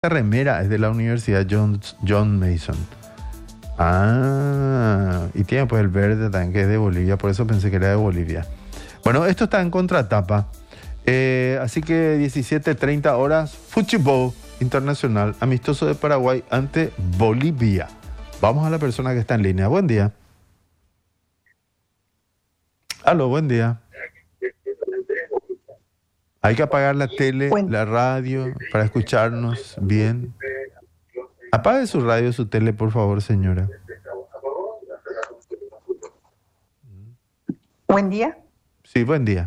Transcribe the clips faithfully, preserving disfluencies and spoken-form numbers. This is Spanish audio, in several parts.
Esta remera es de la Universidad John, John Mason. Ah, y tiene pues el verde también que es de Bolivia, por eso pensé que era de Bolivia. Bueno, esto está en contratapa. Eh, así que diecisiete treinta horas, fútbol internacional, amistoso de Paraguay ante Bolivia. Vamos a la persona que está en línea. Buen día. Aló, buen día. Hay que apagar la tele, Buen- la radio, para escucharnos bien. Apague su radio, su tele, por favor, señora. Buen día, Sí, buen día.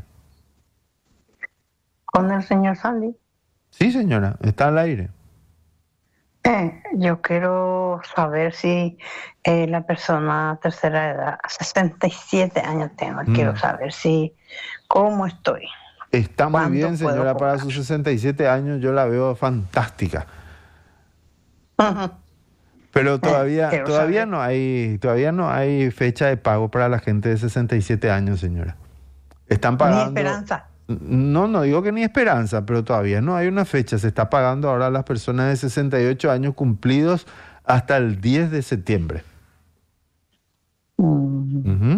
con el señor Sandy. Sí, señora, está al aire. Eh, yo quiero saber si eh, la persona tercera edad, sesenta y siete años tengo, Mm. quiero saber si, cómo estoy. Está muy ¿Cuándo bien, puedo señora, para cobrar? sus sesenta y siete años yo la veo fantástica. Ujú. Pero todavía, quiero todavía saber. no hay, todavía no hay fecha de pago para la gente de sesenta y siete años, señora. Están Ni pagando. esperanza. No, no digo que ni esperanza, pero todavía no hay una fecha. Se está pagando ahora a las personas de sesenta y ocho años cumplidos hasta el diez de septiembre. Mm, Ujú.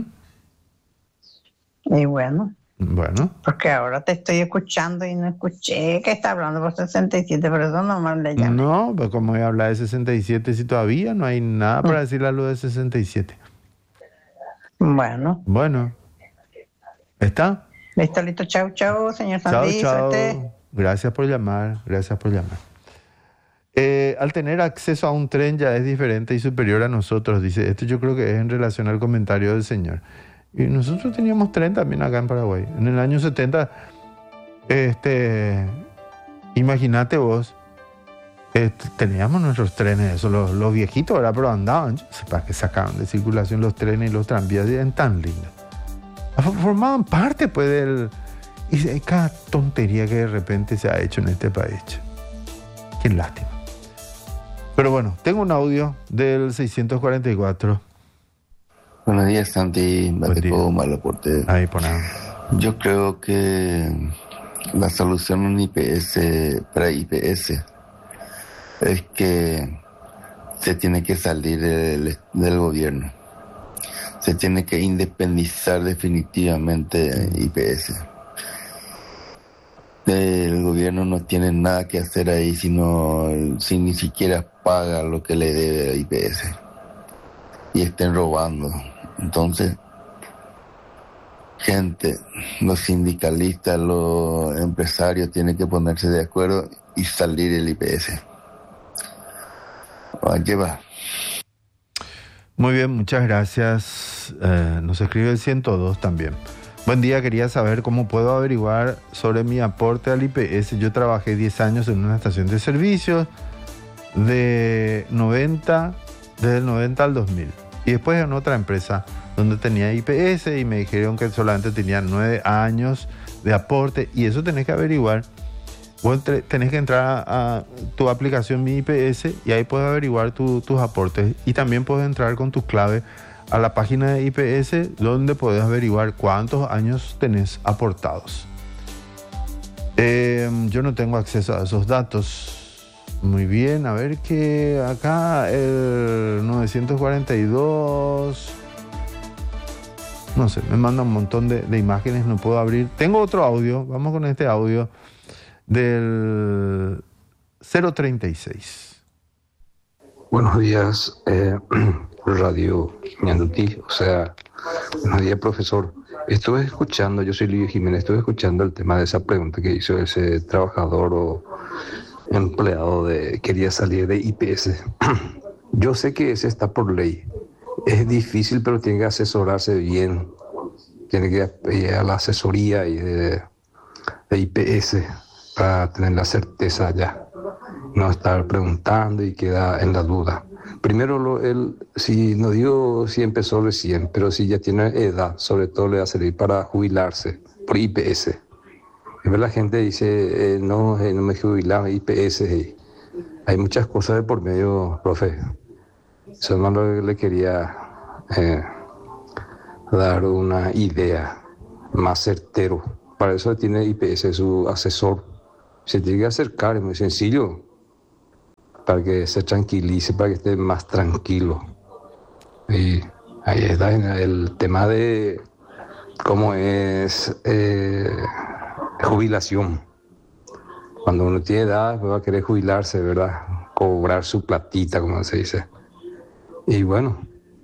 Y bueno, Bueno, porque ahora te estoy escuchando y no escuché que está hablando por sesenta y siete, pero eso nomás le llamé. no, pues como voy a hablar de sesenta y siete si todavía no hay nada para decirle a lo de sesenta y siete. Bueno, Bueno, ¿está? listo, listo, chau, chau, señor Chao, Sandy, suerte. chao. Gracias por llamar, gracias por llamar. Eh, al tener acceso a un tren ya es diferente y superior a nosotros, dice. Esto yo creo que es en relación al comentario del señor. Y nosotros teníamos tren también acá en Paraguay. En el año setenta, este, imagínate vos, este, teníamos nuestros trenes, eso, los, los viejitos, ¿verdad? Pero andaban, yo no sé para qué sacaban de circulación los trenes y los tranvías, eran tan lindos. Formaban parte, pues, del... Y de cada tontería que de repente se ha hecho en este país. che. Qué lástima. Pero bueno, tengo un audio del seiscientos cuarenta y cuatro. Buenos días, Santi. día. Bateco, Malaporte. Ahí ponen. Yo creo que la solución en I P S para I P S es que se tiene que salir del, del gobierno. Se tiene que independizar definitivamente I P S. El gobierno no tiene nada que hacer ahí sino si ni siquiera paga lo que le debe a I P S y estén robando. Entonces, gente, los sindicalistas, los empresarios tienen que ponerse de acuerdo y salir el I P S. Allí va. Muy bien, muchas gracias. Eh, nos escribe el ciento dos también. Buen día, quería saber cómo puedo averiguar sobre mi aporte al I P S. Yo trabajé diez años en una estación de servicios de noventa, desde el noventa al dos mil. Y después en otra empresa donde tenía I P S y me dijeron que solamente tenía nueve años de aporte. Y eso tenés que averiguar. Vos entre- tenés que entrar a, a tu aplicación Mi I P S y ahí puedes averiguar tu- tus aportes. Y también puedes entrar con tu clave a la página de I P S donde puedes averiguar cuántos años tenés aportados. Eh, yo no tengo acceso a esos datos. Muy bien, a ver que acá el novecientos cuarenta y dos... No sé, me manda un montón de, de imágenes, no puedo abrir. Tengo otro audio, vamos con este audio del cero treinta y seis. Buenos días, eh, Radio Ñandutí, o sea, buenos días, profesor. Estuve escuchando, yo soy Luis Jiménez, estuve escuchando el tema de esa pregunta que hizo ese trabajador o empleado de quería salir de I P S. Yo sé que ese está por ley. Es difícil, pero tiene que asesorarse bien. Tiene que ir a la asesoría y de, de I P S para tener la certeza ya. No estar preguntando y queda en la duda. Primero, lo, él, si no digo si empezó recién, pero si ya tiene edad, sobre todo le va a servir para jubilarse por I P S. A ver, la gente dice, eh, no, eh, no me jubilaba I P S. Y hay muchas cosas de por medio, profe. Eso es lo que le quería eh, dar una idea más certero. Para eso tiene I P S su asesor. Se tiene que acercar, es muy sencillo. para que se tranquilice, para que esté más tranquilo. Y ahí está el tema de cómo es eh, jubilación. Cuando uno tiene edad, pues va a querer jubilarse, ¿verdad? Cobrar su platita, como se dice. Y bueno,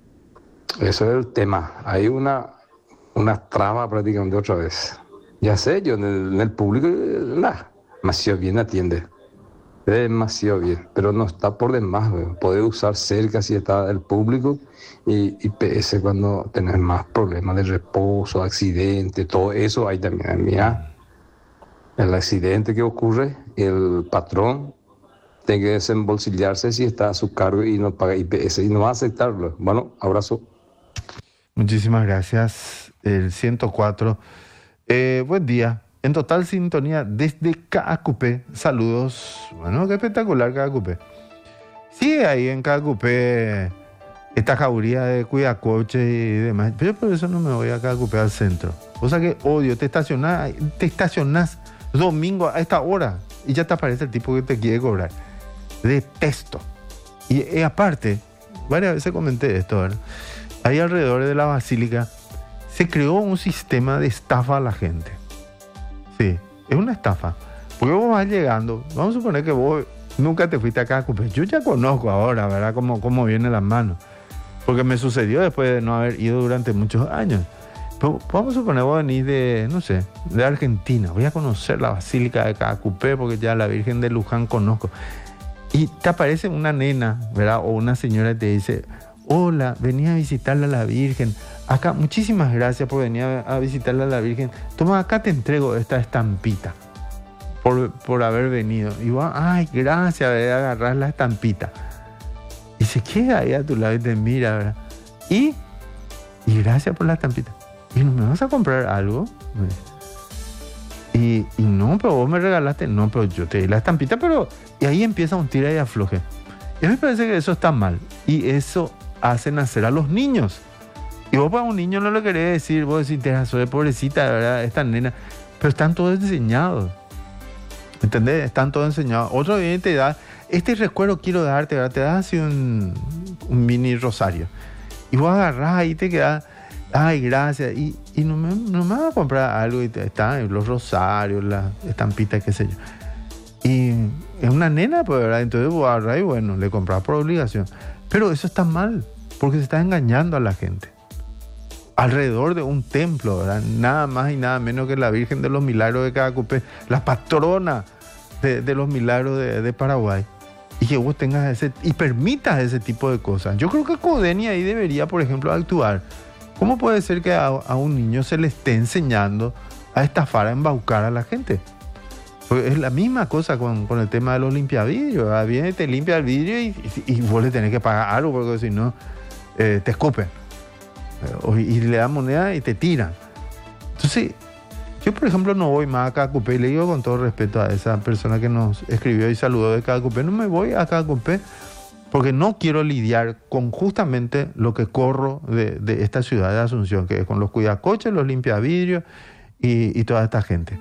eso es el tema. Hay una, una traba prácticamente otra vez. Ya sé, yo en el, en el público, nah, demasiado bien atiende. Demasiado bien, pero no está por demás, ¿verdad? Poder usar cerca si está el público y I P S cuando tenés más problemas de reposo, accidente, todo eso hay también. Mira, el accidente que ocurre, el patrón tiene que desembolsillarse si está a su cargo y no paga I P S y no va a aceptarlo. Bueno, abrazo. Muchísimas gracias. El ciento cuatro. Eh, buen día. En total sintonía desde Caacupé. Saludos. Bueno, qué espectacular Caacupé. Sigue ahí en Caacupé esta jauría de cuidacoche y demás. Pero por eso no me voy a Caacupé al centro. O sea que odio, te estacionás, te estacionás domingo a esta hora y ya te aparece el tipo que te quiere cobrar. Detesto. Y, y aparte, varias veces comenté esto, ¿verdad? Ahí alrededor de la basílica se creó un sistema de estafa a la gente. Sí, es una estafa. Porque vos vas llegando, vamos a suponer que vos nunca te fuiste a Caacupé. Yo ya conozco ahora, ¿verdad? Cómo, cómo vienen las manos. Porque me sucedió después de no haber ido durante muchos años. Pero vamos a suponer vos venís de, no sé, de Argentina. Voy a conocer la Basílica de Caacupé porque ya la Virgen de Luján conozco. Y te aparece una nena, ¿verdad? O una señora y te dice, hola, venía a visitarle a la Virgen. Acá, muchísimas gracias por venir a, a visitarle a la Virgen. Toma, acá te entrego esta estampita por, por haber venido. Y vos, ay, gracias, de agarrar la estampita. Y se queda ahí a tu lado y te mira, ¿verdad? Y, y gracias por la estampita. ¿Y no me vas a comprar algo? Y, y no, pero vos me regalaste. No, pero yo te di la estampita, pero... Y ahí empieza un tira y afloje. Y a mí me parece que eso está mal. Y eso hace nacer a los niños. Y vos para un niño no lo querés decir, vos decís, te soy pobrecita, ¿verdad? Esta nena. Pero están todos enseñados. ¿Entendés? Están todos enseñados. Otro día te da, este recuerdo quiero darte, ¿verdad? Te das así un, un mini rosario. Y vos agarrás y te quedás, ay, gracias. Y, y no, me, no me vas a comprar algo y te, están los rosarios, las estampitas, qué sé yo. Y es una nena, pues, ¿verdad? Entonces vos agarrás y bueno, le compras por obligación. Pero eso está mal, porque se está engañando a la gente. Alrededor de un templo, ¿verdad? Nada más y nada menos que la Virgen de los Milagros de Caacupé, la patrona de, de los milagros de, de Paraguay. Y que vos tengas ese, y permitas ese tipo de cosas. Yo creo que Codeni ahí debería, por ejemplo, actuar. ¿Cómo puede ser que a, a un niño se le esté enseñando a estafar, a embaucar a la gente? Porque es la misma cosa con, con el tema de los limpiavidrios, ¿verdad? Viene y te limpia el vidrio y, y, y vos le tenés que pagar algo, porque si no, eh, te escupen. Y, y le dan moneda y te tiran. Entonces, yo por ejemplo no voy más a Caacupé. Y le digo con todo respeto a esa persona que nos escribió y saludó de Caacupé, no me voy a Caacupé porque no quiero lidiar con justamente lo que corro de, de esta ciudad de Asunción, que es con los cuidacoches, los limpiavidrios y, y toda esta gente.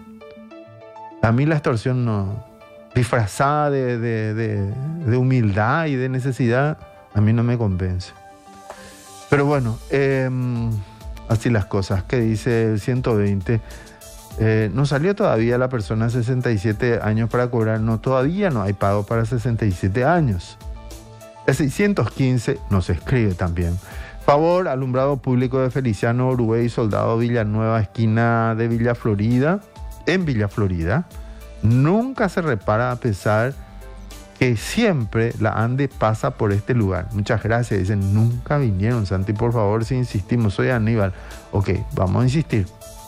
A mí la extorsión no, disfrazada de, de, de, de humildad y de necesidad, a mí no me convence. Pero bueno, eh, así las cosas. ¿Qué dice el ciento veinte? Eh, no salió todavía la persona de sesenta y siete años para cobrar. No, todavía no hay pago para sesenta y siete años. El seiscientos quince nos escribe también. Favor, alumbrado público de Feliciano Uruguay, Soldado Villanueva, esquina de Villa Florida. En Villa Florida. Nunca se repara a pesar que siempre la ANDE pasa por este lugar. Muchas gracias. Dicen, nunca vinieron, Santi, por favor, si insistimos. Soy Aníbal. Ok, vamos a insistir.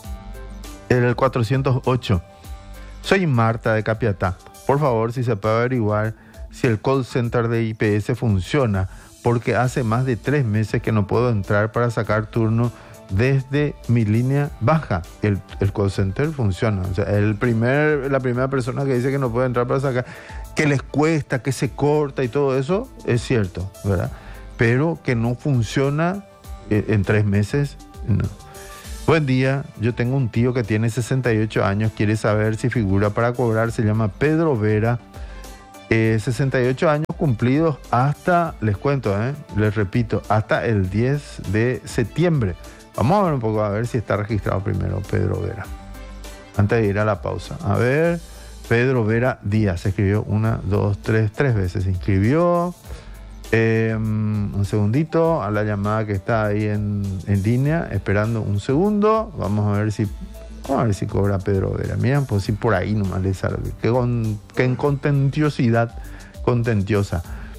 En el cuatrocientos ocho. Soy Marta de Capiatá. Por favor, si se puede averiguar si el call center de I P S funciona, porque hace más de tres meses que no puedo entrar para sacar turno desde mi línea baja. El, el call center funciona. O sea, el primer, la primera persona que dice que no puede entrar para sacar, que les cuesta, que se corta y todo eso, es cierto, ¿verdad? Pero que no funciona en, en tres meses, no. Buen día, yo tengo un tío que tiene sesenta y ocho años, quiere saber si figura para cobrar, se llama Pedro Vera. Eh, sesenta y ocho años cumplidos hasta, les cuento, eh, les repito, hasta el diez de septiembre. Vamos a ver un poco, a ver si está registrado primero Pedro Vera. Antes de ir a la pausa. A ver, Pedro Vera Díaz se escribió una, dos, tres, tres veces. Se inscribió. Eh, un segundito a la llamada que está ahí en, en línea, esperando un segundo. Vamos a ver si vamos a ver si cobra Pedro Vera. Miren, pues si por ahí nomás le sale. Qué, con, qué en contentiosidad contentiosa.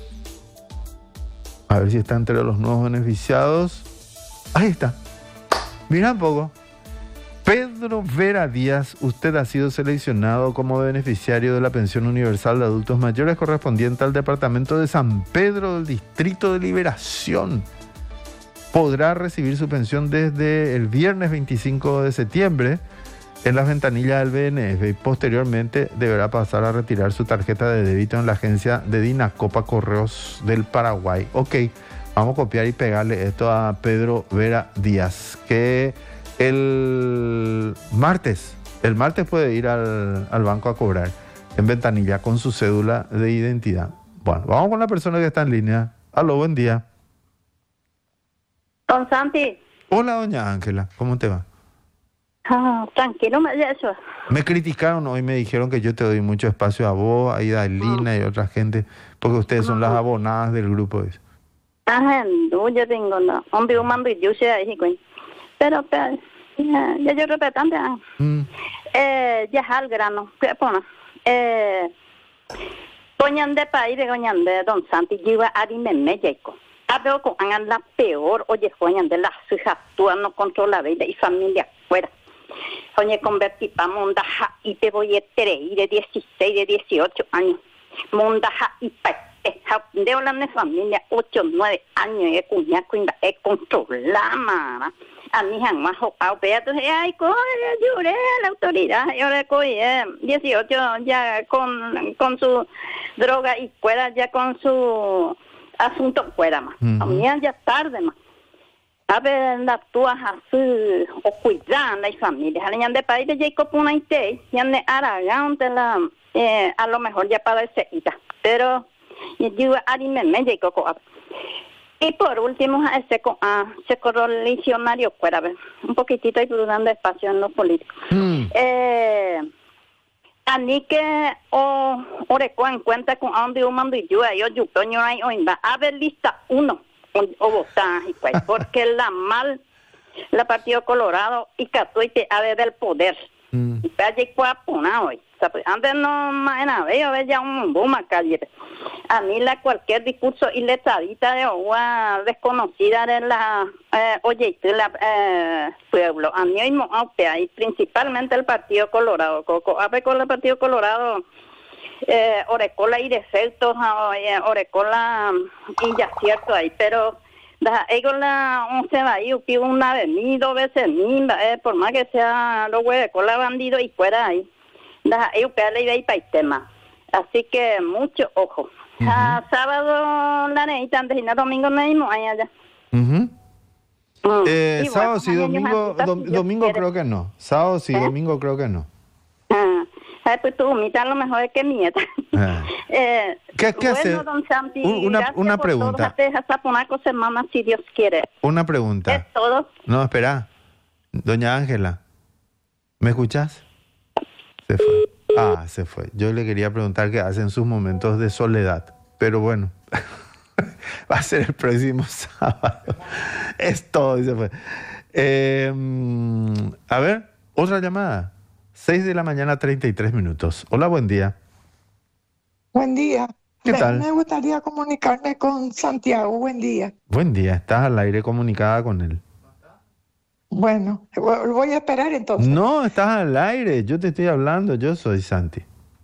A ver si está entre los nuevos beneficiados. Ahí está. Mira un poco. Pedro Vera Díaz, usted ha sido seleccionado como beneficiario de la pensión universal de adultos mayores correspondiente al departamento de San Pedro del Distrito de Liberación. Podrá recibir su pensión desde el viernes veinticinco de septiembre en las ventanillas del B N F y posteriormente deberá pasar a retirar su tarjeta de débito en la agencia de Dinacopa Correos del Paraguay. Ok, vamos a copiar y pegarle esto a Pedro Vera Díaz, que el martes, el martes puede ir al, al banco a cobrar en ventanilla con su cédula de identidad. Bueno, vamos con la persona que está en línea. Aló, buen día. Don Santi. Hola, doña Ángela, ¿cómo te va? Ah, tranquilo, me eso. Me criticaron hoy, me dijeron que yo te doy mucho espacio a vos, a Idalina y otra gente, porque ustedes son las abonadas del grupo. Ah, no, yo tengo, no. Hombre, un mando y yo sé ahí, güey. Pero, pero, ya, ya yo repetante, mm. eh, ya es al grano, ¿qué pone? Eh, coñan de país de coñan de Don Santi, yo iba a dime Jacob. A ver, con hagan la peor, oye, coñan de las hijas, tú no controla vida y familia fuera. Oye, convertí pa' mondaja y te voy a treir de dieciséis, de dieciocho años. Mondaja y pa' de hablar de familia, ocho, nueve años, y cuña, cuña, es controlada, a mi hija más jopado, pero entonces, ay, coge, lloré a la autoridad, yo le cogí dieciocho ya con, con su droga y fuera ya con su asunto fuera más. Uh-huh. A mí ya tarde más. A ver, la actúas así, o cuidando a la familia. A de país de Jacob una y te, ya de Aragán, de la, eh, a lo mejor ya para ese ida. Pero, yo a dime Jacob. Y por último, ese ah, se correligionario fuera, a ver, un poquitito y dando espacio en los políticos. Mm. Eh, a mí que, o, o recuerdo en cuenta con donde yo mando y yo, yo, yo, yo, va a ver lista uno. O votar, pues, porque la mal, la Partido Colorado y Catuite a ver del poder. Mm. Y para allí cuapona hoy. Antes no más nada, yo veía un boom acá. A mí la cualquier discurso iletradita de agua desconocida de la, eh, oye, de la eh, pueblo. A mí mismo, y principalmente el Partido Colorado. Coco, a ver con el Partido Colorado. Eh, Orecola y defectos, eh, Orecola y ya cierto ahí, pero da, ellos la un se va ahí, una vez ni dos veces ni, eh, por más que sea los Orecola bandido y fuera ahí, da, ellos pegarle ahí para el tema, así que mucho ojo. Uh-huh. Ah, sábado la necesita antes y no domingo no mismo ahí allá. Uh-huh. Mm. Eh, y sábado sí, domingo, dom, domingo creo que no, sábado sí, ¿eh? Domingo creo que no. Ah. Ay, pues tu mitad lo mejor es que mi nieta. Ah. eh, ¿Qué, qué bueno, hace? Don Santi, una una pregunta. Semana, si Dios quiere. Una pregunta. Es todo. No, espera. Doña Ángela, ¿me escuchas? Se fue. Ah, se fue. Yo le quería preguntar qué hace en sus momentos de soledad. Pero bueno, va a ser el próximo sábado. Es todo y se fue. Eh, a ver, otra llamada. seis de la mañana, treinta y tres minutos. Hola, buen día. Buen día. ¿Qué me, tal? Me gustaría comunicarme con Santiago. Buen día. Buen día. Estás al aire comunicada con él. Bueno, voy a esperar entonces. No, estás al aire. Yo te estoy hablando. Yo soy Santi.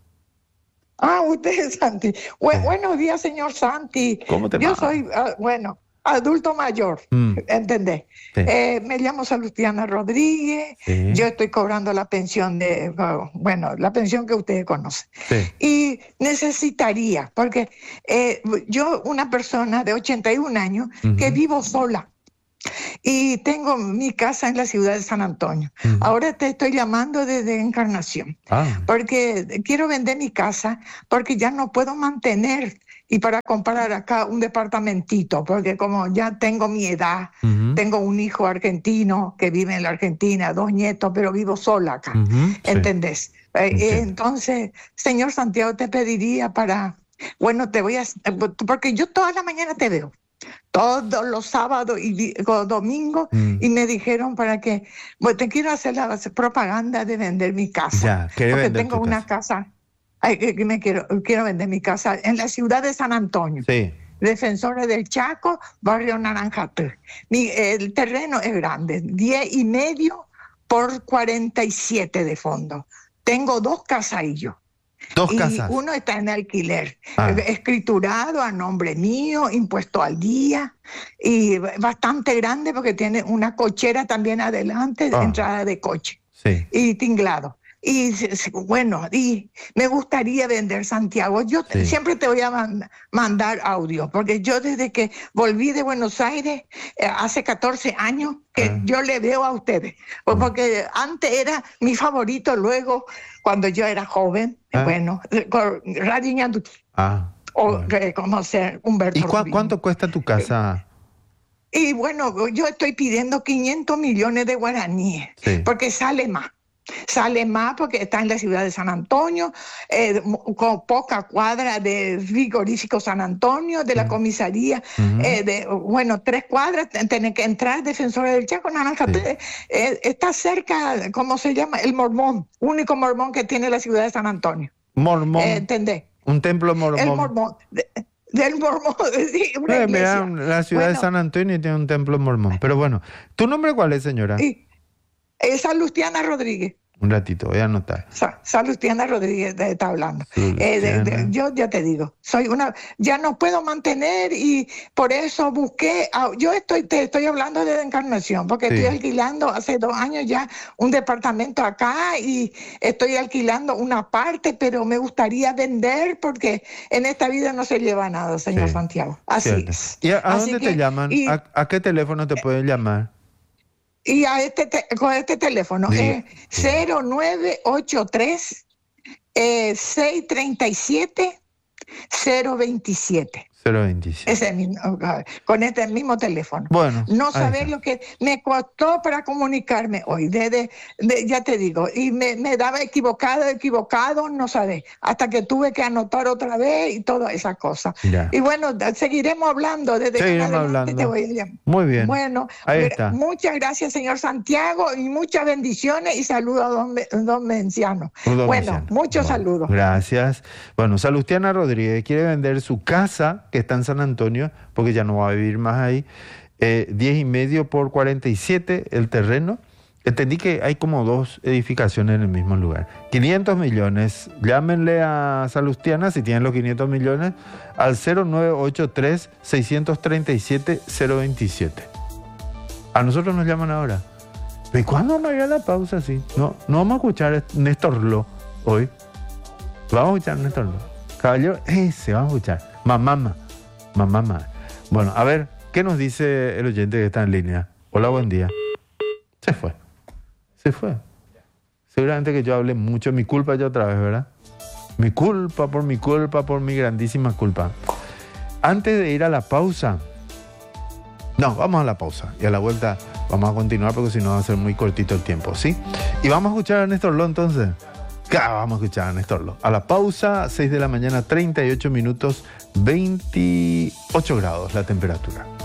Ah, usted es Santi. Bu- eh. Buenos días, señor Santi. ¿Cómo te va? Yo soy, uh, bueno... adulto mayor, mm. ¿entendés? Sí. Eh, me llamo Salustiana Rodríguez, sí. Yo estoy cobrando la pensión de, bueno, la pensión que ustedes conocen. Sí. Y necesitaría, porque eh, yo, una persona de ochenta y un años, uh-huh. que vivo sola, y tengo mi casa en la ciudad de San Antonio. Uh-huh. Ahora te estoy llamando desde Encarnación, ah. porque quiero vender mi casa porque ya no puedo mantener y para comprar acá un departamentito, porque como ya tengo mi edad, uh-huh. tengo un hijo argentino que vive en la Argentina, dos nietos, pero vivo sola acá, uh-huh. ¿entendés? Sí. Eh, entonces, señor Santiago, te pediría para, bueno, te voy a, porque yo toda la mañana te veo, todos los sábados y domingos, mm. y me dijeron para que, bueno, te quiero hacer la propaganda de vender mi casa, ya, porque vender tengo una casa, ay, que me quiero, quiero vender mi casa en la ciudad de San Antonio. Sí. Defensores del Chaco, barrio Naranjate. Mi, el terreno es grande, diez y medio por cuarenta y siete de fondo. Tengo dos casallos. Dos y casas. Uno está en alquiler, ah. escriturado a nombre mío, impuesto al día, y bastante grande porque tiene una cochera también adelante, de ah. entrada de coche, sí. y tinglado. Y bueno, y me gustaría vender, Santiago. Yo sí. siempre te voy a man, mandar audio, porque yo desde que volví de Buenos Aires, eh, hace catorce años, que ah. yo le veo a ustedes. Pues porque ah. antes era mi favorito, luego, cuando yo era joven, ah. bueno, con Radio Ñandutí. Ah. O bueno. como ser Humberto ¿Y cu- cuánto cuesta tu casa? Y bueno, yo estoy pidiendo quinientos millones de guaraníes, sí. porque sale más. Sale más porque está en la ciudad de San Antonio, eh, con poca cuadra de frigorífico San Antonio, de la comisaría, uh-huh. eh, de, bueno, tres cuadras, tiene que entrar Defensores del Chaco, Naranja, sí. eh, está cerca, ¿cómo se llama? El Mormón, único mormón que tiene la ciudad de San Antonio. Mormón. Eh, ¿Entendés? Un templo mormón. El mormón. De, del mormón, sí, una eh, iglesia. Mira, la ciudad bueno, de San Antonio tiene un templo mormón, pero bueno, ¿tu nombre cuál es, señora? Y, eh, Salustiana Rodríguez. Un ratito, voy a anotar. Sa- Salustiana Rodríguez está hablando. Eh, de, de, yo ya te digo, soy una, ya no puedo mantener y por eso busqué, yo estoy, te estoy hablando de Encarnación, porque sí. estoy alquilando hace dos años ya un departamento acá y estoy alquilando una parte, pero me gustaría vender porque en esta vida no se lleva nada, señor sí. Santiago. Así Cierto. Es. ¿Y a, a Así dónde que, te llaman? Y, ¿A, ¿A qué teléfono te pueden llamar? Y a este te, con este teléfono sí. es cero nueve ocho tres, eh, seis tres siete, cero veintisiete. cero veintisiete. Ese mismo, con este mismo teléfono. Bueno. No sabés lo que me costó para comunicarme hoy. De, de, de, ya te digo, y me, me daba equivocado, equivocado, no sabés. Hasta que tuve que anotar otra vez y todas esas cosas. Ya. Y bueno, seguiremos hablando. Desde seguiremos que hablando. Te voy a llamar. Muy bien. Bueno, ahí está. Muchas gracias, señor Santiago, y muchas bendiciones y saludos a don, don Menciano. Don bueno, Menciano. muchos bueno, saludos. Gracias. Bueno, Salustiana Rodríguez quiere vender su casa, que está en San Antonio, porque ya no va a vivir más ahí, eh, diez y medio por cuarenta y siete el terreno. Entendí que hay como dos edificaciones en el mismo lugar. quinientos millones. Llámenle a Salustiana si tienen los quinientos millones al cero nueve ocho tres, seis tres siete, cero dos siete. A nosotros nos llaman ahora. ¿Y cuándo vamos a ir a la pausa así? No, no vamos a escuchar a Néstor Lo hoy. Vamos a escuchar a Néstor Lo. Caballero, ese vamos a escuchar. Mamá, mamá. Mamá, mamá. Bueno, a ver, ¿qué nos dice el oyente que está en línea? Hola, buen día. Se fue. Se fue. Seguramente que yo hablé mucho. Mi culpa ya otra vez, ¿verdad? Mi culpa por mi culpa, por mi grandísima culpa. Antes de ir a la pausa... No, vamos a la pausa. Y a la vuelta vamos a continuar porque si no va a ser muy cortito el tiempo, ¿sí? Y vamos a escuchar a Néstor Lo entonces. Claro, vamos a escuchar a Néstor Lo. A la pausa, seis de la mañana, treinta y ocho minutos, veintiocho grados la temperatura.